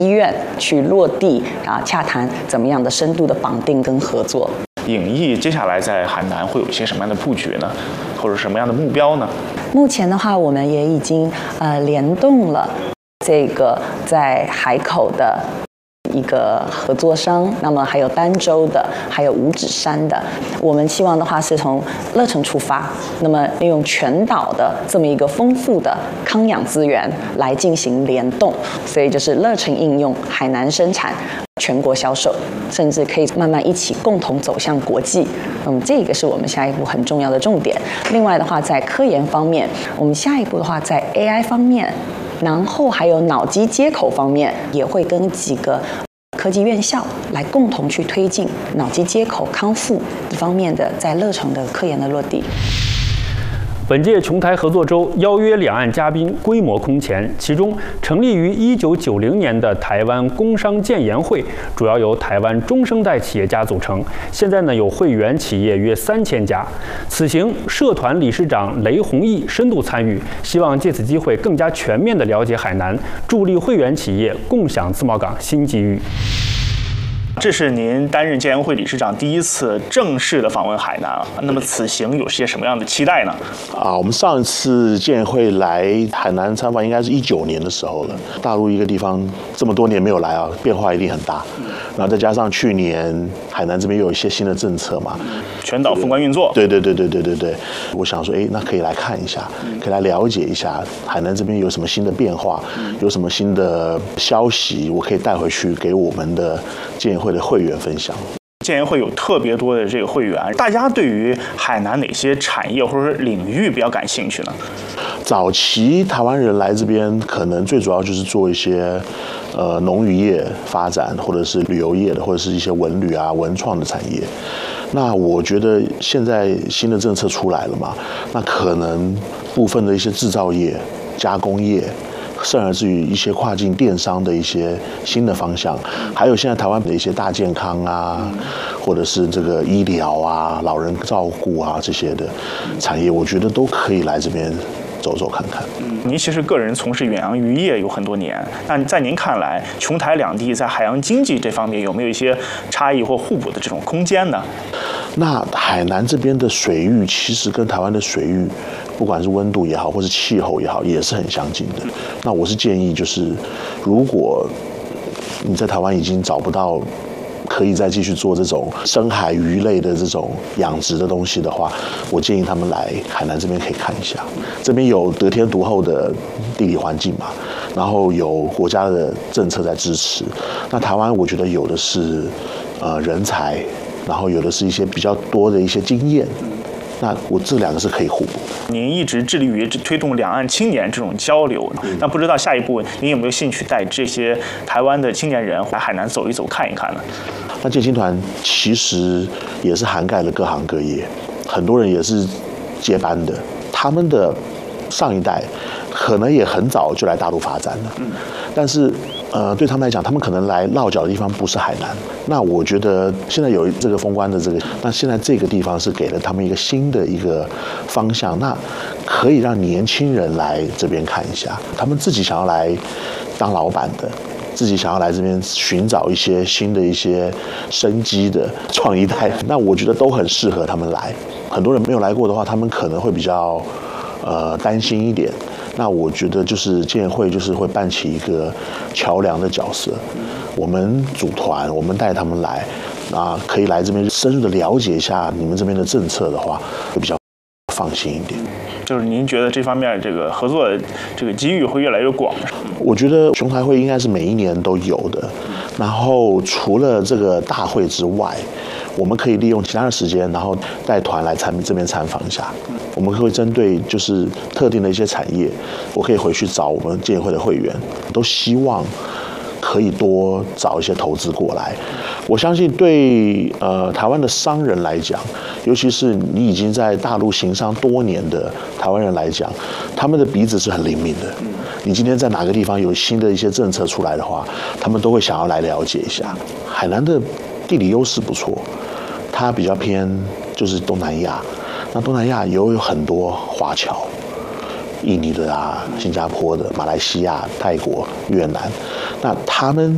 医院去落地洽谈怎么样的深度的绑定跟合作。 影艺接下来在海南会有一些什么样的布局呢？或者什么样的目标呢？ 目前的话，我们也已经联动了这个在海口的一个合作商，那么还有儋州的，还有五指山的。我们希望的话是从乐城出发，那么利用全岛的这么一个丰富的康养资源来进行联动，所以就是乐城应用，海南生产，全国销售，甚至可以慢慢一起共同走向国际。那么这个是我们下一步很重要的重点。另外的话，在科研方面，我们下一步的话在 AI 方面，然后还有脑机接口方面，也会跟几个科技院校来共同去推进脑机接口康复方面的在乐城的科研的落地。 本届琼台合作周邀约两岸嘉宾规模空前，其中成立于1990年的台湾工商建研会，主要由台湾中生代企业家组成，现在呢有会员企业约3000家。此行社团理事长雷宏毅深度参与，希望借此机会更加全面地了解海南，助力会员企业共享自贸港新机遇。 这是您担任建研会理事长第一次正式的访问海南啊。那么此行有些什么样的期待呢？ 我们上一次建研会来海南参访应该是19年的时候了。大陆一个地方这么多年没有来变化一定很大。然后再加上去年海南这边又有一些新的政策嘛， 全岛封关运作。 对。我想说，那可以来看一下，可以来了解一下海南这边有什么新的变化，有什么新的消息，我可以带回去给我们的建研会的会员分享。 建研会有特别多的这个会员，大家对于海南哪些产业或者说领域比较感兴趣呢？ 早期台湾人来这边，可能最主要就是做一些农渔业发展，或者是旅游业的，或者是一些文旅文创的产业。那我觉得现在新的政策出来了嘛，那可能部分的一些制造业、加工业，甚至于一些跨境电商的一些新的方向，还有现在台湾的一些大健康或者是这个医疗老人照顾这些的产业，我觉得都可以来这边走走看看。 您其实个人从事远洋渔业有很多年，那在您看来，琼台两地在海洋经济这方面有没有一些差异或互补的这种空间呢？ 那海南这边的水域其实跟台湾的水域，不管是温度也好，或是气候也好，也是很相近的。那我是建议，就是如果你在台湾已经找不到可以再继续做这种深海鱼类的这种养殖的东西的话，我建议他们来海南这边可以看一下。这边有得天独厚的地理环境嘛，然后有国家的政策在支持。那台湾我觉得有的是人才，然后有的是一些比较多的一些经验。那我这两个是可以互补。 您一直致力于推动两岸青年这种交流，那不知道下一步您有没有兴趣带这些台湾的青年人来海南走一走、看一看呢？ 那建青团其实也是涵盖了各行各业，很多人也是接班的，他们的上一代可能也很早就来大陆发展了，但是对他们来讲，他们可能来落脚的地方不是海南。那我觉得现在有这个封关的那现在这个地方是给了他们一个新的一个方向，那可以让年轻人来这边看一下，他们自己想要来当老板的，自己想要来这边寻找一些新的一些生机的创一代，那我觉得都很适合他们来。很多人没有来过的话，他们可能会比较担心一点。那我觉得就是建研会就是会扮起一个桥梁的角色，我们组团，我们带他们来，可以来这边深入的了解一下你们这边的政策的话，会比较放心一点。 就是您觉得这方面这个合作的这个机遇会越来越广？ 我觉得琼台会应该是每一年都有的，然后除了这个大会之外，我们可以利用其他的时间，然后带团来这边参访一下。我们会针对就是特定的一些产业，我可以回去找我们建研会的会员，都希望可以多找一些投资过来。我相信对台湾的商人来讲，尤其是你已经在大陆行商多年的台湾人来讲，他们的鼻子是很灵敏的。你今天在哪个地方有新的一些政策出来的话，他们都会想要来了解一下。海南的地理优势不错，它比较偏就是东南亚，那东南亚也有很多华侨，印尼的新加坡的、马来西亚、泰国、越南，那他们